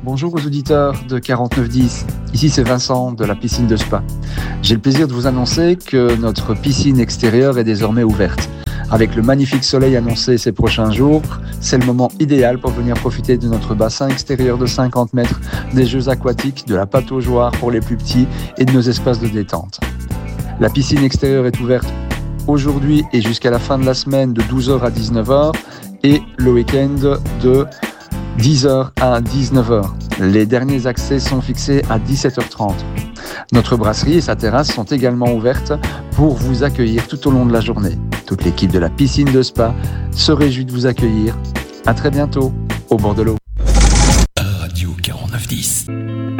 Bonjour aux auditeurs de 4910. Ici c'est Vincent de la piscine de Spa. J'ai le plaisir de vous annoncer que notre piscine extérieure est désormais ouverte. Avec le magnifique soleil annoncé ces prochains jours, c'est le moment idéal pour venir profiter de notre bassin extérieur de 50 mètres, des jeux aquatiques, de la pataugeoire pour les plus petits et de nos espaces de détente. La piscine extérieure est ouverte aujourd'hui et jusqu'à la fin de la semaine de 12h à 19h et le week-end de 10h à 19h. Les derniers accès sont fixés à 17h30. Notre brasserie et sa terrasse sont également ouvertes pour vous accueillir tout au long de la journée. Toute l'équipe de la piscine de Spa se réjouit de vous accueillir. À très bientôt, au bord de l'eau. Radio 4910.